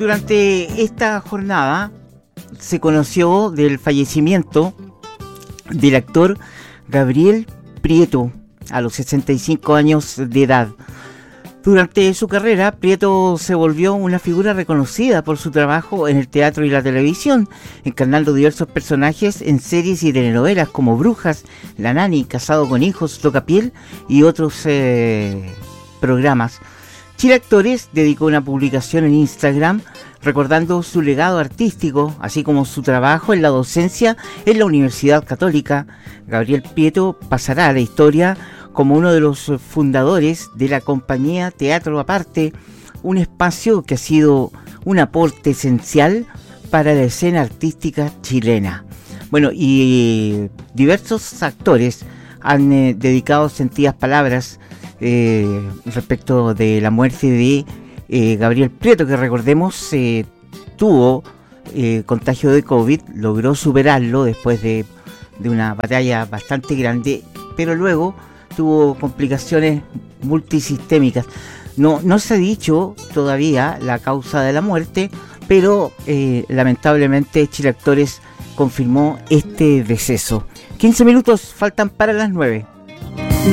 Durante esta jornada se conoció del fallecimiento del actor Gabriel Prieto a los 65 años de edad. Durante su carrera, Prieto se volvió una figura reconocida por su trabajo en el teatro y la televisión, encarnando diversos personajes en series y telenovelas como Brujas, La Nani, Casado con Hijos, Tocapiel y otros programas. Chile Actores dedicó una publicación en Instagram recordando su legado artístico, así como su trabajo en la docencia en la Universidad Católica. Gabriel Prieto pasará a la historia como uno de los fundadores de la compañía Teatro Aparte, un espacio que ha sido un aporte esencial para la escena artística chilena. Bueno, y diversos actores han dedicado sentidas palabras respecto de la muerte de Gabriel Prieto, que recordemos tuvo contagio de COVID, logró superarlo después de una batalla bastante grande, pero luego tuvo complicaciones multisistémicas. No se ha dicho todavía la causa de la muerte, pero lamentablemente Chile Actores confirmó este deceso. 15 minutos faltan para las 9.